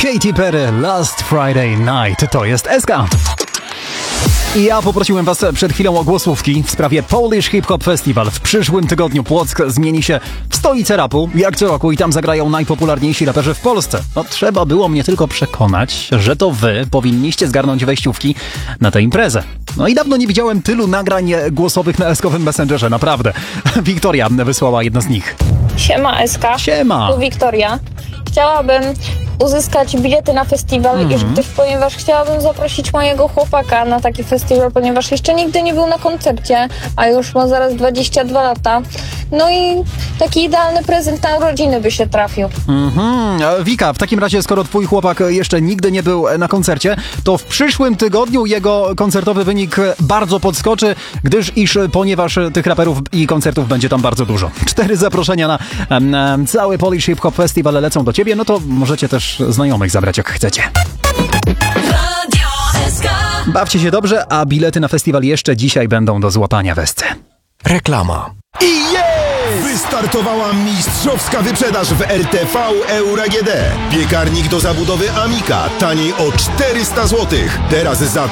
Katy Perry, Last Friday Night. To jest SK. I ja poprosiłem was przed chwilą o głosówki w sprawie Polish Hip Hop Festival. W przyszłym tygodniu Płock zmieni się w stolicę rapu, jak co roku, i tam zagrają najpopularniejsi raperzy w Polsce. No trzeba było mnie tylko przekonać, że to wy powinniście zgarnąć wejściówki na tę imprezę. No i dawno nie widziałem tylu nagrań głosowych na SK-owym Messengerze, naprawdę. Wiktoria wysłała jedno z nich. Siema SK. Siema. Tu Wiktoria. Chciałabym uzyskać bilety na festiwal, ponieważ chciałabym zaprosić mojego chłopaka na taki festiwal, ponieważ jeszcze nigdy nie był na koncercie, a już ma zaraz 22 lata. No i taki idealny prezent na urodziny by się trafił. Wika, w takim razie, skoro twój chłopak jeszcze nigdy nie był na koncercie, to w przyszłym tygodniu jego koncertowy wynik bardzo podskoczy, ponieważ tych raperów i koncertów będzie tam bardzo dużo. 4 zaproszenia na cały Polish Hip Hop Festival lecą do ciebie, no to możecie też znajomych zabrać, jak chcecie. Bawcie się dobrze, a bilety na festiwal jeszcze dzisiaj będą do złapania w SC. Reklama. I jest! Wystartowała mistrzowska wyprzedaż w RTV Euro AGD. Piekarnik do zabudowy Amika taniej o 400 zł. Teraz za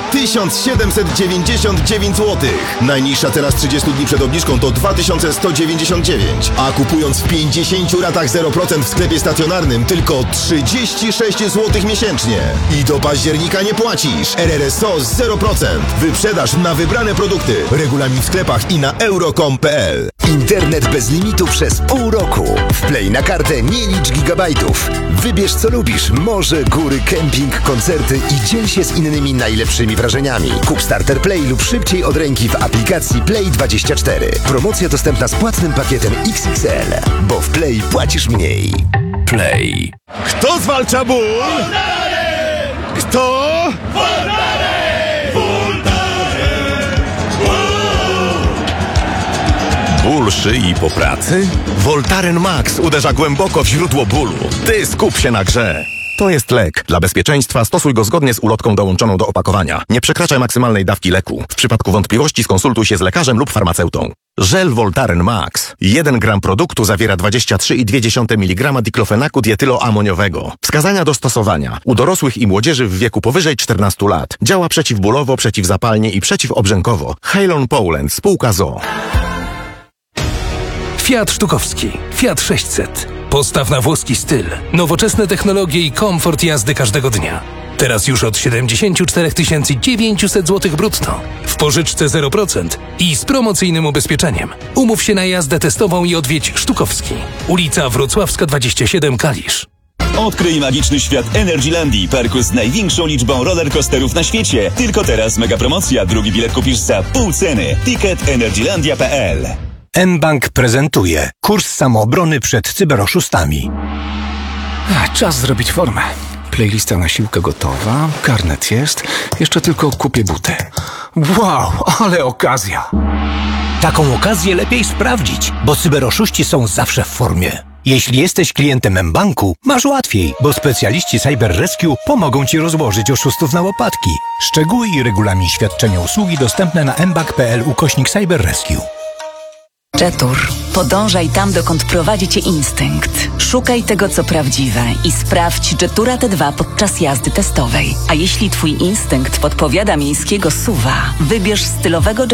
1799 zł. Najniższa teraz 30 dni przed obniżką to 2199. A kupując w 50 ratach 0% w sklepie stacjonarnym tylko 36 zł miesięcznie. I do października nie płacisz. RRSO 0%. Wyprzedaż na wybrane produkty. Regulamin w sklepach i na euro.com.pl. Internet bez limitu przez pół roku. Wplay na kartę, nie licz gigabajtów. Wybierz co lubisz. Morze, góry, kemping, koncerty i dziel się z innymi najlepszymi wrażeniami. Kup Starter Play lub szybciej od ręki w aplikacji Play24. Promocja dostępna z płatnym pakietem XXL. Bo w Play płacisz mniej. Play. Kto zwalcza ból? Kto? Ból szyi po pracy? Voltaren Max uderza głęboko w źródło bólu. Ty skup się na grze. To jest lek. Dla bezpieczeństwa stosuj go zgodnie z ulotką dołączoną do opakowania. Nie przekraczaj maksymalnej dawki leku. W przypadku wątpliwości skonsultuj się z lekarzem lub farmaceutą. Żel Voltaren Max. 1 gram produktu zawiera 23,2 mg diklofenaku dietyloamoniowego. Wskazania do stosowania. U dorosłych i młodzieży w wieku powyżej 14 lat. Działa przeciwbólowo, przeciwzapalnie i przeciwobrzękowo. Halon Poland. Spółka ZOO. Fiat Sztukowski. Fiat 600. Postaw na włoski styl, nowoczesne technologie i komfort jazdy każdego dnia. Teraz już od 74 900 zł brutto. W pożyczce 0% i z promocyjnym ubezpieczeniem. Umów się na jazdę testową i odwiedź Sztukowski. Ulica Wrocławska 27, Kalisz. Odkryj magiczny świat Energylandii, parku z największą liczbą rollercoasterów na świecie. Tylko teraz mega promocja. Drugi bilet kupisz za pół ceny. Ticket energylandia.pl. mBank prezentuje kurs samoobrony przed cyberoszustami. Czas zrobić formę. Playlista na siłkę gotowa, karnet jest, jeszcze tylko kupię buty. Wow, ale okazja! Taką okazję lepiej sprawdzić, bo cyberoszuści są zawsze w formie. Jeśli jesteś klientem mBanku, masz łatwiej, bo specjaliści Cyber Rescue pomogą Ci rozłożyć oszustów na łopatki. Szczegóły i regulamin świadczenia usługi dostępne na mBank.pl/Cyber Rescue. Jetur. Podążaj tam, dokąd prowadzi cię instynkt. Szukaj tego, co prawdziwe i sprawdź Jetura T2 podczas jazdy testowej. A jeśli twój instynkt podpowiada miejskiego SUV-a, wybierz stylowego